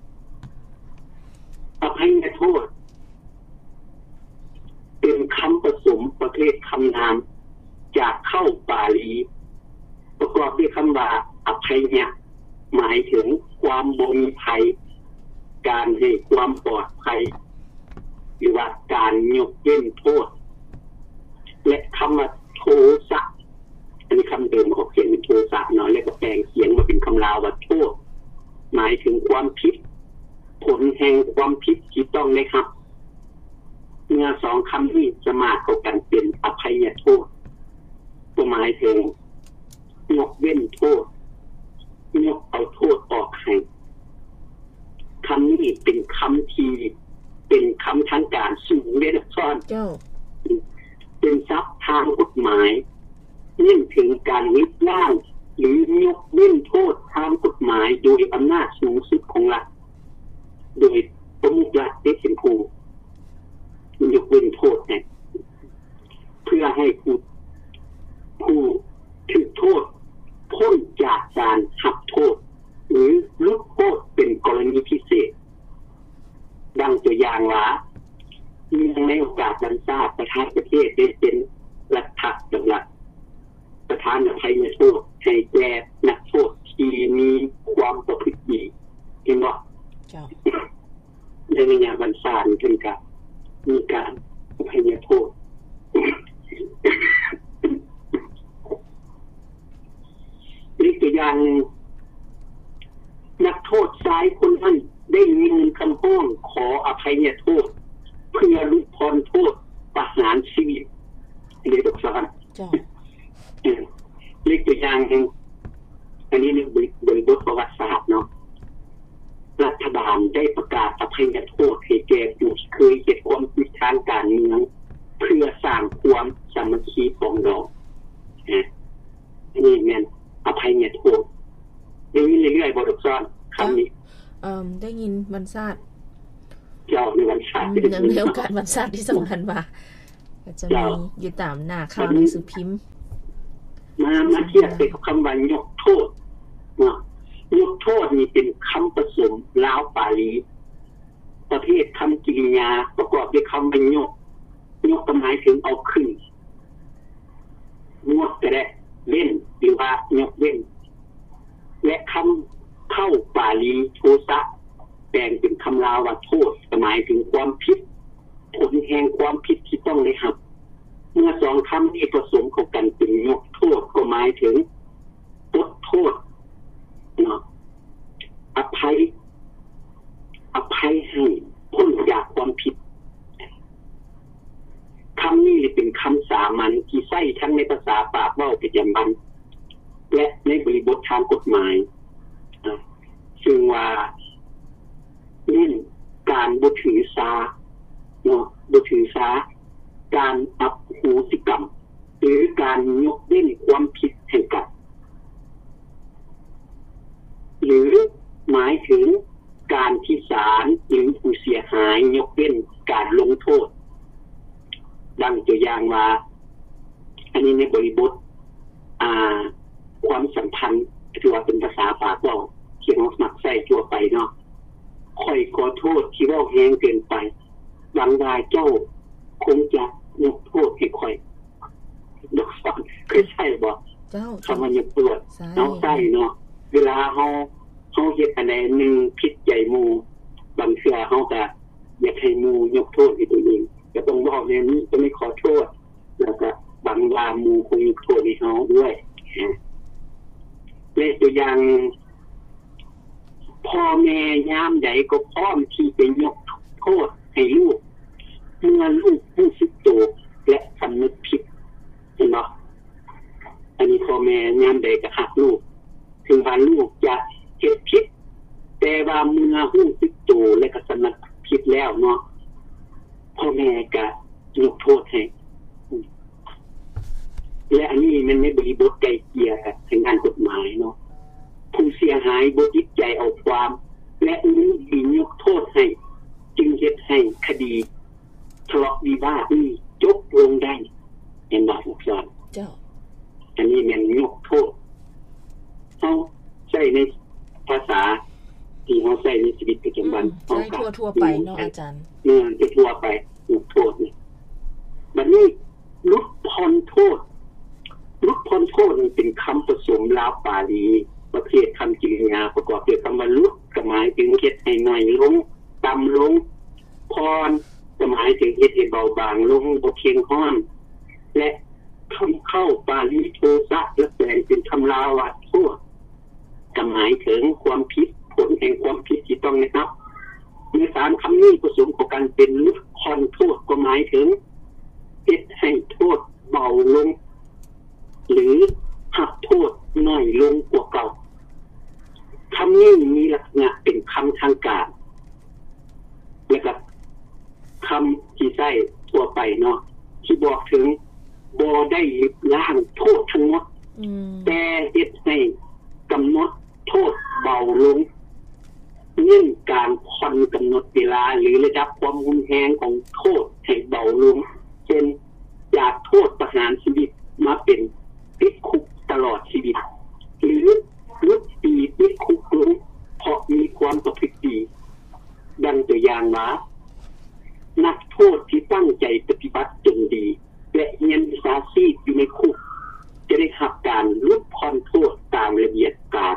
B: อภัยโทษเป็นคำผสมประเภทคำนามจากเข้าบาลีประกอบด้วยคำว่าอภัยเนี่ยหมายถึงความบ่มีภัยการให้ความปลอดภัยหรือว่าการยกเว้นโทษและคำว่าโทสะอันนี้คำเดิมออกเสียงเป็นโทสะเนาะแล้วก็แปลงเสียงมาเป็นคำลาวว่าโทษหมายถึงความผิดผลแห่งความผิดที่ต้องนะครับเมื่อสองคำนี้จะมาเข้ากันเป็นอภัยโทษหมายถึงยกเว้นโทษยกเอาโทษออกให้คำนี้เป็นคำที่เป็นคำทางการสูงเลยนะซ่อนเป็นทรัพย์ทางกฎหมายเนื่องถึงการลดล้างหรือยกเว้นโทษทางกฎหมายโดยอำนาจสูงสุดของรัฐโดยประมุขรัฐได้เป็นผู้ยกเว้นโทษเนี่ยเพื่อให้ผู้ผู้ถูกโทษพ้นจากการหักโทษหรือลดโทษเป็นกรณีพิเศษดังตัวอย่างว่าเนื่องในโอกาสวันชาติประธานประเทศได้เป็นรัฐจังหวัดประธานอภัยโทษให้แก่นักโทษที่มีความประพฤติดีเห็นบ่ในงานวันชาติถึงกับมีการอภัยโทษอีกตัวอย่างนักโทษชายคนนั้นได้ยื่นคำร้องขออภัยโทษเพื่อลดพรโทษ
A: วันชาติ
B: เจ้าในวันชาติ
A: เนื่องในโอกาสวันชาติที่สำคัญว่าก็จะมีอยู่ตามหน้าข่าวหนังสือพิมพ์
B: มามาเทียบกับคำว่ายกโทษเนาะยกโทษนี่เป็นคำผสมลาวปาลีประเภทคำกริยาประกอบด้วยคำว่ายกยกหมายถึงเอาขึ้นงดก็ได้เว้นหรือว่ายกเว้นและคำเข้าปาลีโทสะแปลงเป็นคำลาวว่าโทษหมายถึงความผิดผลแห่งความผิดที่ต้องได้รับเมื่อสองคำนี้ผสมเข้ากันเป็นยกโทษก็หมายถึงลดโทษเนาะอภัยอภัยให้พ้นจากความผิดคำนี้เป็นคำสามัญที่ใช้ทั้งในภาษาปากเว้าประจำวันและในบริบททางกฎหมายซึ่งว่าเน้นการบ่ถือสาเนาะบ่ถือสาการอัปโหสิกรรมหรือการยกเว้นความผิดให้กับหรือหมายถึงการที่ศาลหรือผู้เสียหายยกเว้นการลงโทษดังตัวอย่างว่าอันนี้ในบริบทอ่าความสัมพันธ์ที่ว่าเป็นภาษาปากเว้าที่เรามักใช้ทั่วไปเนาะค่อยขอโทษที่เว้าแรงเกินไปบางรายเจ้าคงจะยกโทษให้ค่อยดอกสอนเคยใช่บ่
A: เจ้า
B: คำว่ายกโทษเนาะใช่เนาะเวลาเฮาเฮาเฮ็ดอันใดนึงผิดใจหมู่บางเทื่อเฮาก็อยากให้หมู่ยกโทษให้ตัวเองก็ต้องบอกแนวนี้จะไม่ขอโทษแล้วก็บางว่าหมู่คงยกโทษให้เฮาด้วยและตัวอย่างพ่อแม่ยามใดก็พร้อมที่จะยกโทษให้ลูกเมื่อลูกรู้สึกตัวและสำนึกผิดเห็นบ่อันนี้พ่อแม่ยามใดก็หักลูกถึงว่าลูกจะเฮ็ดผิดแต่ว่าเมื่อรู้สึกตัวและก็สำนึกผิดแล้วเนาะพ่อแม่ก็ยกโทษให้และอันนี้มันในบริบทไกลเกลี่ยทางด้านกฎหมายเนาะผู้เสียหายบ่ติดใจเอาความและนี้สิยกโทษให้จึงเฮ็ดให้คดีทะเลาะวิวาทนี้จบลงได้เห็นบ่ทุกท่าน
A: เจ้า
B: อันนี้แม่นยกโทษเฮาใช้ในภาษาที่เฮาใช้ในชีวิตประจำวัน
A: ใช้ทั่วๆไปเนาะอาจารย์
B: เออทั่วไปยกโทษนี่บัดนี้ลดผ่อนโทษลดผ่อนโทษนี่เป็นคำผสมลาวปาลีประเภทคำกริยาประกอบด้วยคำว่าลดก็หมายถึงเฮ็ดให้น้อยลงต่ำลงผ่อนก็หมายถึงเฮ็ดให้เบาบางลงบ่เคียงฮ้อนและคำเข้าปาลีโทสะและแปลงเป็นคำลาวว่าโทษก็หมายถึงความผิดผลแห่งความผิดที่ต้องได้รับเมื่อสามคำนี้ผสมกันเป็นลดผ่อนโทษก็หมายถึงเฮ็ดให้โทษเบาลงหรือหักโทษน้อยลงกว่าเก่าคำนี้มีลักษณะเป็นคำทางการแล้วก็คำที่ใช้ทั่วไปเนาะที่บอกถึงบ่ได้ลบล้างโทษทั้งหมดแต่เฮ็ดให้กำหนดโทษเบาลงเนื่องการผ่อนกำหนดเวลาหรือระดับความรุนแรงของโทษให้เบาลงเช่นจากโทษประหารชีวิตมาเป็นติดคุกตลอดชีวิตหรือลดปีติดคุกลงเพราะมีความประพฤติดีดังตัวอย่างว่านักโทษที่ตั้งใจปฏิบัติจนดีและเรียนวิชาชีพอยู่ในคุกจะได้รับการลดผ่อนโทษตามระเบียบการ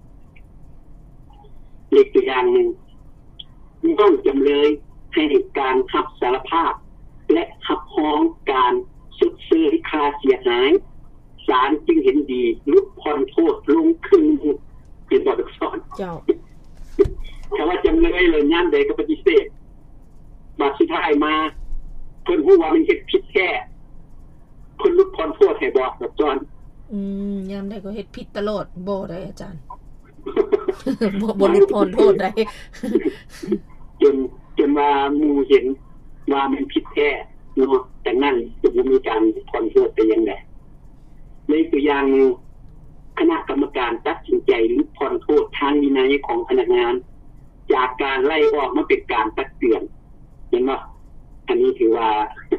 B: เล็กตัวอย่างหนึ่งต้องจำเลยให้การรับสารภาพและรับฟ้องการชดเชยค่าเสียหายศาลจึงเห็นดีลดผ่อนโทษลงครึ่งเป็นบทสอน
A: เจ้า
B: แต่ว่าจำเลยเลยย่านใดก็ปฏิเสธบาดสุดท้ายมาเพิ่นฮู้ว่ามันเฮ็ดผิดแท้เพิ่นลดผ่อนโทษให้บ่ครับจอน
A: อืมยามใดก็เฮ็ดผิดตลอดบ่ได้อาจารย์บ่บ่ลดผ่อนโทษได้
B: จนจนว่าหมู่เห็นว่ามันผิดแท้เนาะแต่นั้นจะบ่มีการผ่อนโทษแต่อย่างใดในตัวอย่างคณะกรรมการตัดสินใจลดผ่อนโทษทางวินัยของพนักงานจากการไล่ออกมันเป็นการตักเตือนเห็นบ่อันนี้ถือว่า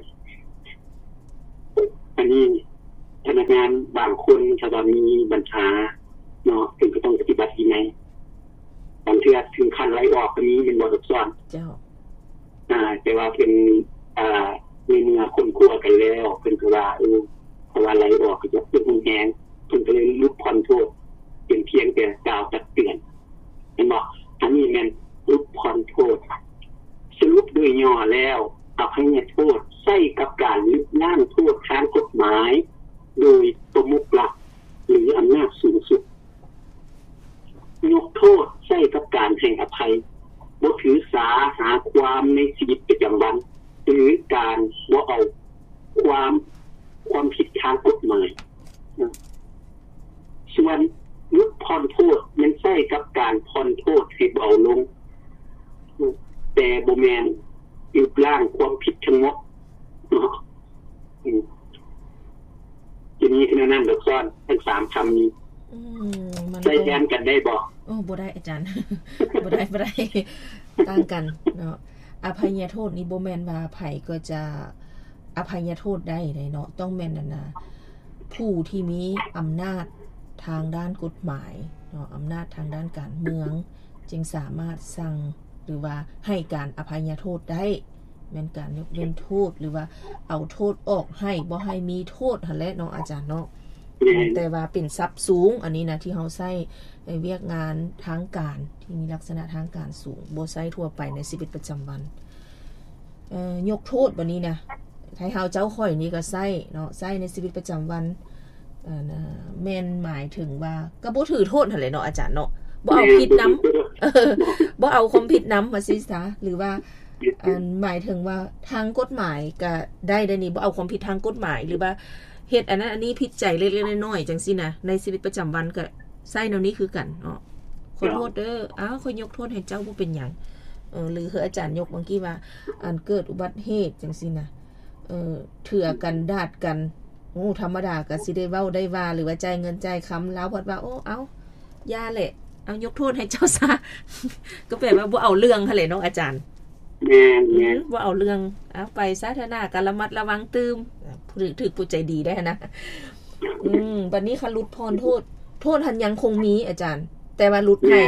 B: อันนี้พนักงานบางคนถ้าว่ามีบัญชาเนาะถึงก็ต้องปฏิบัติยังไงบางเทื่อถึงขั้นไล่ออกก็มีเป็นบ่ซับซ้อน
A: เจ้า
B: อ่าแต่ว่าเป็นอ่ามีเมื่อคนกลัวกันแล้วเพิ่นก็ว่าเออเพราะว่าไล่ออกก็จะเป็นแฮงเพิ่นก็เลยลดผ่อนโทษเป็นเพียงแต่กล่าวตักเตือนเห็นบ่อันนี้แม่นลดผ่อนโทษสรุปโดยย่อแล้วอภัยโทษใช้กับการลดล้างโทษทางกฎหมายโดยประมุขหลักหรืออำนาจสูงสุดยกโทษใช้กับการให้อภัยบ่ถือสาหาความในชีวิตประจำวันหรือการบ่เอาความความผิดทางกฎหมายส่วนลดผ่อนโทษมันใช้กับการผ่อนโทษให้เบาลงแต่บ่แม่นยุบล้างความผิดทั้งหมดจะมีขนาดนั้นดอกซ้อนทั้งสามคำนี้ใช้แทนกันได้บ่
A: โอ้บ่ได้อาจารย์ บ่ได้บ่ได้ต่างกันเนาะอภัยโทษนี่บ่แม่นว่าไผก็จะอภัยโทษได้เนาะต้องแม่นนั่นน่ะผู้ที่มีอำนาจทางด้านกฎหมายเนาะอำนาจทางด้านการเมืองจึงสามารถสั่งหรือว่าให้การอภัยโทษได้แม่นการยกเว้นโทษหรือว่าเอาโทษออกให้บ่ให้มีโทษหั่นแหละเนาะอาจารย์เนาะแต่ว่าเป็นทรัพย์สูงอันนี้นะที่เฮาใช้ในเวียกงานทางการที่มีลักษณะทางการสูงบ่ใช้ทั่วไปในชีวิตประจำวันเอ่อยกโทษบัดนี้นะให้เฮาเจ้าข่อยนี่ก็ใช้เนาะใช้ในชีวิตประจำวันเอ่อแม่นหมายถึงว่าก็บ่ถือโทษหั่นแหละเนาะอาจารย์เนาะบ่เอาผิดนำเออบ่เอาความผิดนำว่าซิซะหรือว่าอันหมายถึงว่าทางกฎหมายก็ได้ได้นี่บ่เอาความผิดทางกฎหมายหรือว่าเฮ็ดอันนั้นอันนี้ผิดใจเล็กๆน้อยๆจังซี่นะในชีวิตประจำวันก็ใช้แนวนี้คือกันเนาะขอโทษเด้ออ้าวขอยยกโทษให้เจ้าบ่เป็นหยังเออหรือคืออาจารย์ยกเมื่อกี้ว่าอันเกิดอุบัติเหตุจังซี่นะเออเถื่อกันดาดกันโอ้ธรรมดาก็สิได้เว้าได้ว่าหรือว่าจ่ายเงินจ่ายคำแล้วว่าโอ้เอ้าย่าแหละเอายกโทษให้เจ้าซะก็แปลว่าบ่เอาเรื่องหั่นแหละเนาะอาจารย์
B: แม่น
A: ๆบ่เอาเรื่องเอาไปสาธารณะก็ระมัดระวังตื่มผู้ถือผู้ใจดีได้นะอืมบัดนี้คันลดพรโทษโทษหันยังคงมีอาจารย์แต่ว่าลดให้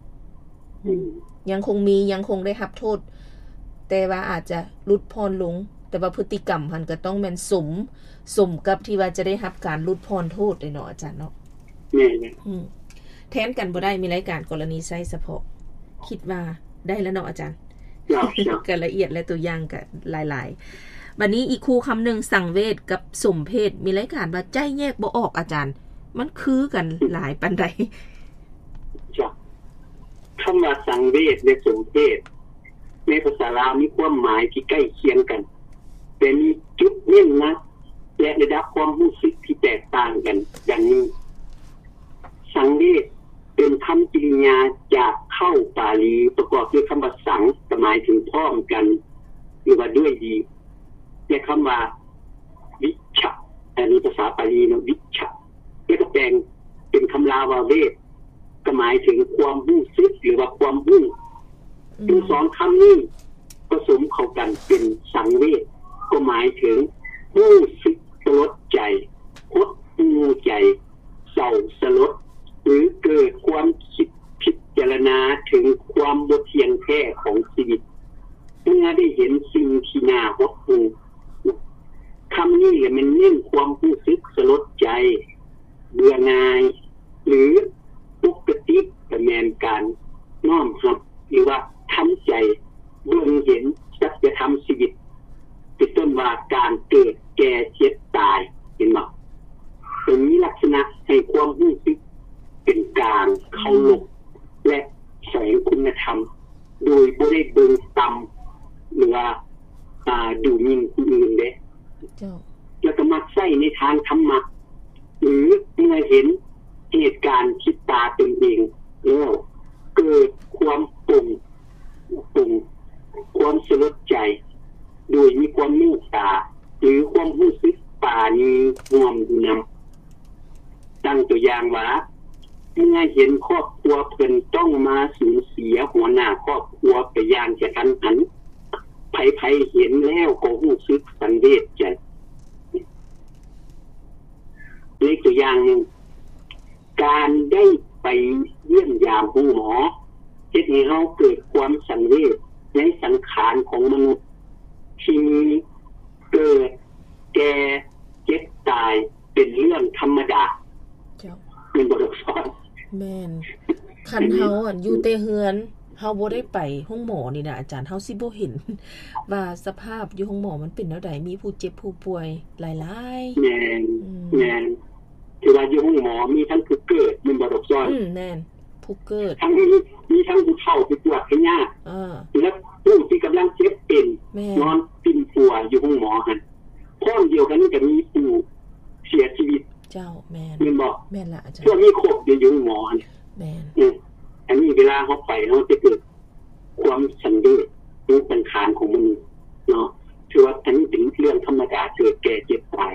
A: ยังคงมียังคงได้รับโทษแต่ว่าอาจจะลดพรลงแต่ว่าพฤติกรรมหันก็ต้องแม่นสมสมกับที่ว่าจะได้รับการลดพรโทษได้เนาะอาจารย์เนาะ
B: แม่น
A: อืมแทนกันบ่ได้มีรายการกรณีใช้เฉพาะคิดว่าได้แล้วเนาะอาจารย์ก็ละเอียดและตัวอย่างก็หลายๆบัดนี้อีกคู่คำหนึ่งสังเวชกับสมเพศมีรายการว่าใจแยกบ่ออกอาจารย์มันคือกันหลายปานใด
B: จ้ะคำว่าสังเวชและสมเพศในภาษาลาวมีความหมายที่ใกล้เคียงกันแต่มีจุดเน้นนะและระดับความรู้สึกที่แตกต่างกันอย่างนี้สังเวชเป็นคำกริยาจากเข้าปาลีประกอบด้วยคำว่าสังหมายถึงพร้อมกันหรือว่าด้วยดีและคำว่าวิชะอันนี้ภาษาปาลีนะวิชะแล้วก็แปลงเป็นคำลาวว่าเวทก็หมายถึงความรู้สึกหรือว่าความรู้ทั้งสองคำนี้ผสมเข้ากันเป็นสังเวชก็หมายถึงรู้สึกสลดใจหดหู่ใจเศร้าสลดหรือเกิดความคิดพิจารณาถึงความบ่เที่ยงแท้ของชีวิตเมื่อได้เห็นสิ่งที่น่าหดหู่คำนี้มันเน้นความรู้สึกสลดใจเบื่อหน่ายหรือปกติดำเนินการน้อมรับหรือว่าทำใจเบิ่งเห็นสัจธรรมชีวิตเป็นต้นว่าการเกิดแก่เจ็บตายเห็นบ่เป็นมีลักษณะให้ความรู้สึกเป็นกลางเคารพและแสดงคุณธรรมโดยบ่ได้เบิ่งต่ำหรือว่าอ่าดูหมิ่นผู้อื่นเด้เจ้าแล้วก็มักใช้ในทางธรรมะหรือเมื่อเห็นเหตุการณ์คิดตาตนเองแล้วเกิดความปรุงปรุงความสลดใจโดยมีความเมตตาหรือความรู้สึกปราณีร่วมอยู่นำตั้งตัวอย่างว่ามื่อเห็นครอบครัวเพิ่นต้องมาสูญเสียหัวหน้าครอบครัวไปอย่างกระทันหันไผๆเห็นแล้วก็รู้สึกสังเวชใจเล็กตัวอย่างนึงการได้ไปเยี่ยมยามผู้หมอเฮ็ดให้เฮาเกิดความสังเวชในสังขารของมนุษย์ที่มีเกิดแก่เจ็บตายเป็นเรื่องธรรมดา
A: เจ้า
B: เป็นบทสอน
A: แม่นคันเฮาอ่ะอยู่แต่เฮือนเฮาบ่ได้ไปห้องหมอนี่นะอาจารย์เฮาสิบ่เห็นว่าสภาพอยู่ห้องหมอมันเป็นแนวใดมีผู้เจ็บผู้ป่วยหลาย
B: ๆแม่นแม่นคือว่าอยู่ห้องหมอมีทั้งผู้เกิดเป็นบทสอน
A: อืมแม่นผู้เกิด
B: ทั้งมีมีทั้งผู้เฒ่าผู้ป่วยผู้ยาก
A: เออ
B: และผู้ที่กำลังเจ็บเป็นนอนปิ่นปัวอยู่ห้องหมอหั่นพร้อมเดียวกันก็มีผู้เสียชีวิต
A: เจ้าแม่น
B: แม่นบ่
A: แม่นล่ะอาจารย์
B: พวกนี้ครบอยู่อยู่หมอหั่น
A: แม่น
B: อืออันนี้เวลาเฮาไปเฮาจะเกิดความสันเดชในสังขารของมนุษย์เนาะถือว่าอันนี้เป็นเรื่องธรรมดาเกิดแก่เจ็บตาย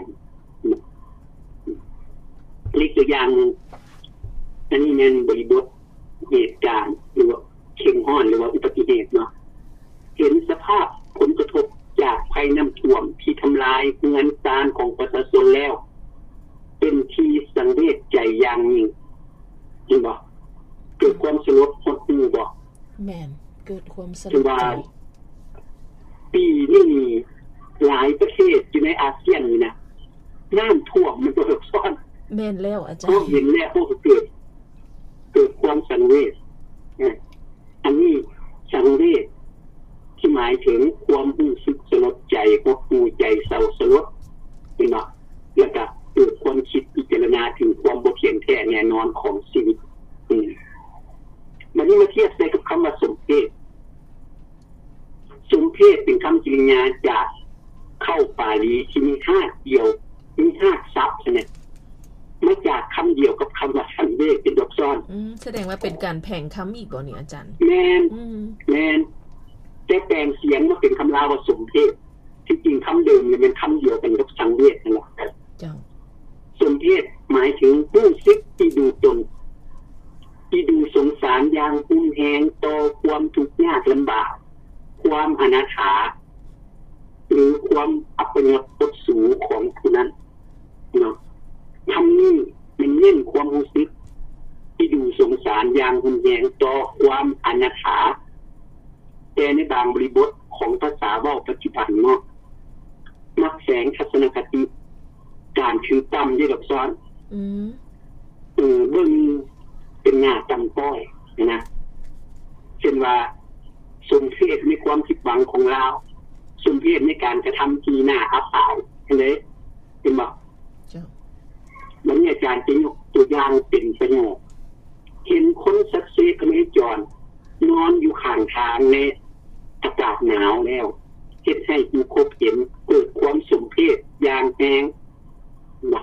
B: อีกตัวอย่างนึงอันนี้แม่นบริบทเหตุการณ์หรือว่าเข็มฮ้อนหรือว่าอุบัติเหตุเนาะเห็นสภาพผลกระทบจากภัยน้ำท่วมที่ทำลายเงินทานของประชาชนแล้วเป็นที่สังเวชใจอย่างยิ่งจริงบ่เกิดความสลดหดหู่บ่
A: แม่นเกิดความสลดใจ
B: ปีนี้หลายประเทศอยู่ในอาเซียนนี่นะน้ำท่วมมันก็ซับซ้อน
A: แม่นแล้วอาจารย์
B: พวกเห็นแล้วพวกเกิดเกิดความสังเวชอันนี้สังเวชที่หมายถึงความรู้สึกสลดใจหดหู่ใจเศร้าสลดเห็นบ่แล้วก็เกิดความคิดพิจารณาถึงความบ่เที่ยงแท้แน่นอนของชีวิตอืมมันนี่มาเทียบใส่กับคำว่าสมเพชสมเพชเป็นคำกริยาจากเข้าปาลีที่มีห้าเดียวมีห้าศัพท์เนี่ยมาจากคำเดียวกับคำว่าสังเวชเป็นดอกซ้อน
A: อืมแสดงว่าเป็นการแผงคำอีกบ่นี่อาจารย์
B: แม่นอืมแม่นแต่แปลงเสียงมาเป็นคำลาวว่าสมเพชที่จริงคำเดิมเนี่ยเป็นคำเดียวกันกับสังเวชนั่นแหละ
A: เจ้า
B: สมเพชหมายถึงผู้ซึกที่ดูตนที่ดูสงสารอย่างอุ่นแหงต่อความทุกข์ยากลำบากความอนาถาหรือความอัปยศสูงของผู้นั้นเนาะคำนี้มันเน้นความรู้สึกที่ดูสงสารอย่างอุ่นแหงต่อความอนาถาแต่ในบางบริบทของภาษาเว้าปัจจุบันเนาะมักแสงทัศนคติการถือตำอยู่กับซ้อนอืมเออเบิ่งเป็นหน้าตำต้อยนะเช่นว่าสมเพชในความคิดหวังของเราสมเพชในการกระทำที่หน้าอับอายเห็นไหมเป็นบ่จ้ะแล้วอาจารย์จะยกตัวอย่างเป็นประโยชน์เห็นคนสักเซกเมจรนอนอยู่ข้างทางในอากาศหนาวแล้วเฮ็ดให้ผู้พบเห็นเกิดความสมเพชอย่างแรงนะ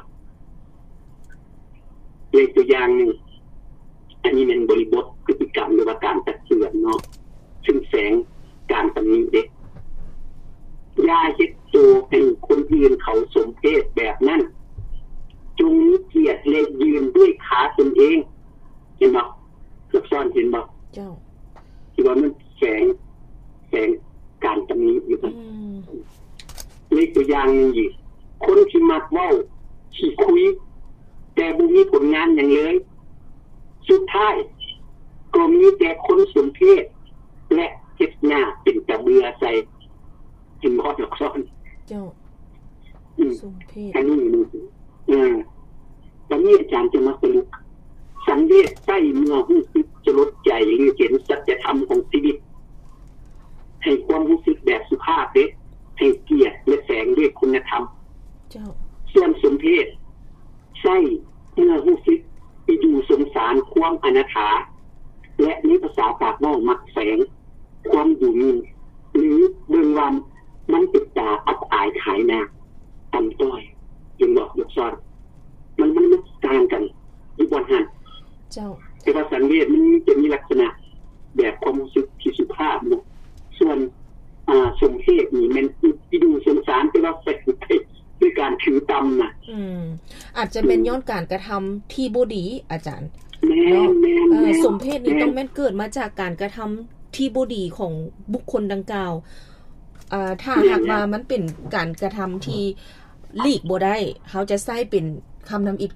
B: เลยตัวอย่างนึงอันนี้เป็นบริบทพฤติกรรมหรือว่าการตักเตือนเนาะซึ่งแสงการตำหนิเด็กอย่าเฮ็ดตัวให้คนอื่นเขาสมเพชแบบนั้นจงมีเกียรติและยืนด้วยขาตนเองเห็นบ่ซับซ้อนเห็นบ่เจ้าที่ว่ามันแสงแสงการตำหนิอยู่อืมในตัวอย่างนี้คนที่มักเว้าขี้คุยแต่บ่มีผลงานหยังเลยสุดท้ายก็มีแต่คนสมเพชและเฮ็ดหน้าเป็นตะเบือใส่กินฮอดดอกซ้อนเจ้าสมเพชอันนี้นี่อือตอนนี้อาจารย์จะมาสรุปสังเวชใต้เมื่อรู้สึกจะลดใจหรือเห็นสัจธรรมของชีวิตให้ความรู้สึกแบบสุภาพเด้ให้เกียรติและแสงด้วยคุณธรรมเจ้าส่วนสมเพชใต้เมื่อรู้สึกที่ดูสงสารความอนาถาและในภาษาปากเว้ามักแสงความอยู่มีหรือเบิ่งว่ามันติดตาอับอายขายหน้าตำต้อยยังบอกยกซ้อนมันมันมันต่างกันอีกวันหันเจ้าแต่ว่าสังเวชมันจะมีลักษณะแบบความรู้สึกที่สุภาพเนาะส่วนอ่าสมเพชนี่มันที่ดูสงสารแต่ว่าใส่ไปด้วยการถือตำน่ะอืม
A: อาจจะเป็นย้อนการกระทำที่บ่ดีอาจารย์
B: แม่นแม่น
A: เอ่
B: แม่
A: อน สมเพศนี่ต้องแม่นเกิดมาจากการกระทำที่บ่ดีของบุคคลดังกล่าวอ่าถ้าหากว่ามันเป็นการกระทำที่หลีกบ่ได้เฮาจะใช้เป็นคำนำอิฐ